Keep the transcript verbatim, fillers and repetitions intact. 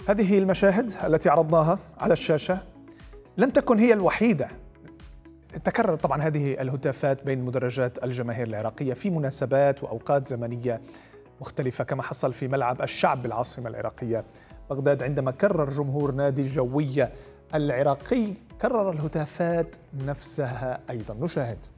هذه المشاهد التي عرضناها على الشاشة لم تكن هي الوحيدة. تكرر طبعا هذه الهتافات بين مدرجات الجماهير العراقية في مناسبات وأوقات زمنية مختلفة، كما حصل في ملعب الشعب بالعاصمة العراقية بغداد عندما كرر جمهور نادي الجوية العراقي كرر الهتافات نفسها أيضا. نشاهد.